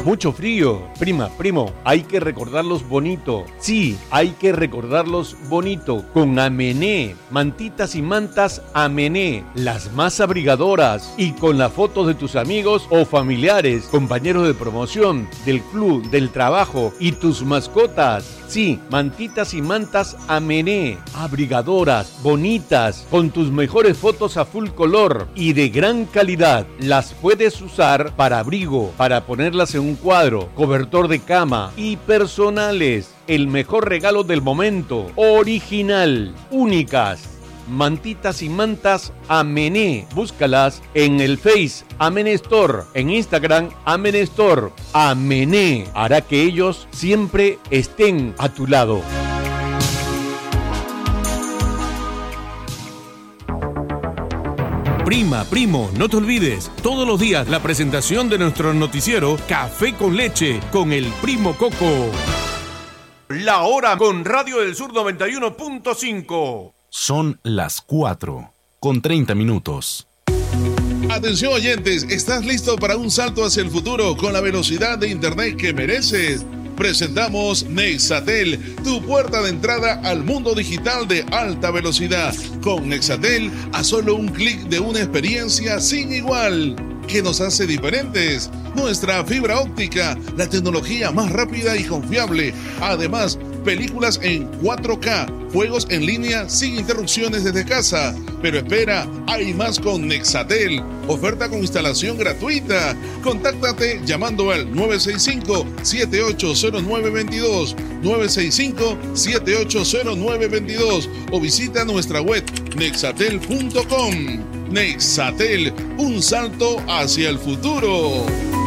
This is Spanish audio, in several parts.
Mucho frío. Prima, primo, hay que recordarlos bonito. Sí, hay que recordarlos bonito. Con Amené, mantitas y mantas Amené, las más abrigadoras. Y con la foto de tus amigos o familiares, compañeros de promoción, del club, del trabajo y tus mascotas. Sí, mantitas y mantas Amené, abrigadoras, bonitas, con tus mejores fotos a full color y de gran calidad. Las puedes usar para abrigo, para ponerlas en un cuadro, cobertor de cama y personales. El mejor regalo del momento, original, únicas. Mantitas y mantas Amené. Búscalas en el Face Amené Store, en Instagram Amené Store. Amené hará que ellos siempre estén a tu lado. Prima, primo, no te olvides, todos los días la presentación de nuestro noticiero Café con Leche con el Primo Coco. La hora con Radio del Sur 91.5. Son las 4:30. Atención oyentes, ¿estás listo para un salto hacia el futuro con la velocidad de internet que mereces? Presentamos Nexatel, tu puerta de entrada al mundo digital de alta velocidad. Con Nexatel, a solo un clic de una experiencia sin igual. ¿Qué nos hace diferentes? Nuestra fibra óptica, la tecnología más rápida y confiable. Además, películas en 4K, juegos en línea sin interrupciones desde casa. Pero espera, hay más con Nexatel. Oferta con instalación gratuita. Contáctate llamando al 965-780922, 965-780922 o visita nuestra web nexatel.com. Nexatel, un salto hacia el futuro.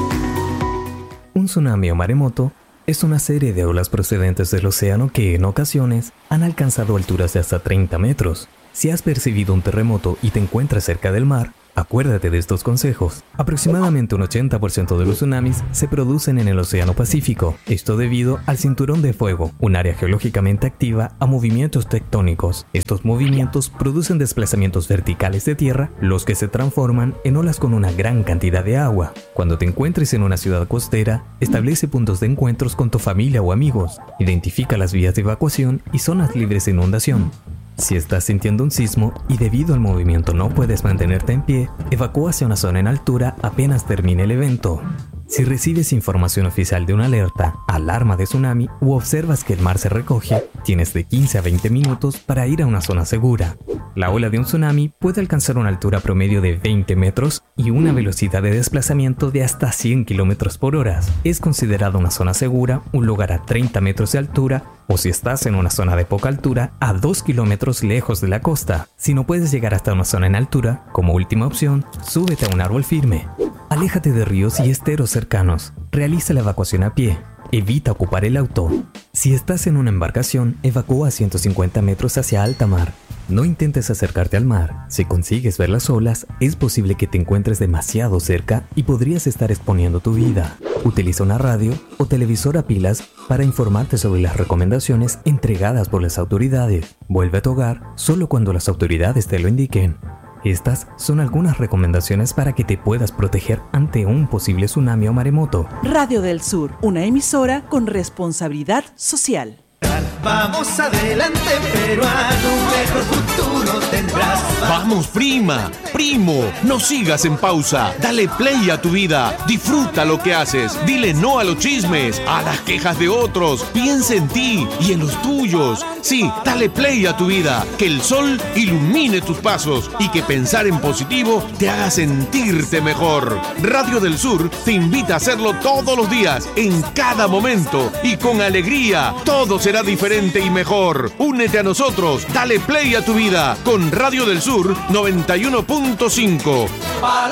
Un tsunami o maremoto es una serie de olas procedentes del océano que, en ocasiones, han alcanzado alturas de hasta 30 metros. Si has percibido un terremoto y te encuentras cerca del mar, acuérdate de estos consejos. Aproximadamente un 80% de los tsunamis se producen en el Océano Pacífico. Esto debido al cinturón de fuego, un área geológicamente activa a movimientos tectónicos. Estos movimientos producen desplazamientos verticales de tierra, los que se transforman en olas con una gran cantidad de agua. Cuando te encuentres en una ciudad costera, establece puntos de encuentros con tu familia o amigos. Identifica las vías de evacuación y zonas libres de inundación. Si estás sintiendo un sismo y debido al movimiento no puedes mantenerte en pie, evacúa hacia una zona en altura apenas termine el evento. Si recibes información oficial de una alerta, alarma de tsunami u observas que el mar se recoge, tienes de 15 a 20 minutos para ir a una zona segura. La ola de un tsunami puede alcanzar una altura promedio de 20 metros y una velocidad de desplazamiento de hasta 100 km por hora. Es considerada una zona segura un lugar a 30 metros de altura o, si estás en una zona de poca altura, a 2 kilómetros lejos de la costa. Si no puedes llegar hasta una zona en altura, como última opción, súbete a un árbol firme. Aléjate de ríos y esteros cercanos. Realiza la evacuación a pie. Evita ocupar el auto. Si estás en una embarcación, evacúa a 150 metros hacia alta mar. No intentes acercarte al mar. Si consigues ver las olas, es posible que te encuentres demasiado cerca y podrías estar exponiendo tu vida. Utiliza una radio o televisor a pilas para informarte sobre las recomendaciones entregadas por las autoridades. Vuelve a tu hogar solo cuando las autoridades te lo indiquen. Estas son algunas recomendaciones para que te puedas proteger ante un posible tsunami o maremoto. Radio del Sur, una emisora con responsabilidad social. Vamos adelante, peruano, un mejor futuro tendrás. Vamos, prima, primo, no sigas en pausa. Dale play a tu vida, disfruta lo que haces. Dile no a los chismes, a las quejas de otros. Piensa en ti y en los tuyos. Sí, dale play a tu vida, que el sol ilumine tus pasos y que pensar en positivo te haga sentirte mejor. Radio del Sur te invita a hacerlo todos los días, en cada momento y con alegría. Todo será diferente y mejor. Únete a nosotros, dale play a tu vida con Radio del Sur 91.5.